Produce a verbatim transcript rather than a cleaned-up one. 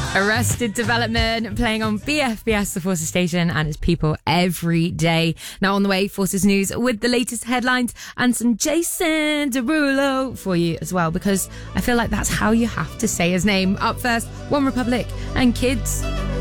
Arrested Development playing on B F B S, the Forces station, and its people every day. Now on the way, Forces News with the latest headlines and some Jason Derulo for you as well, because I feel like that's how you have to say his name. Up first, One Republic and Kids.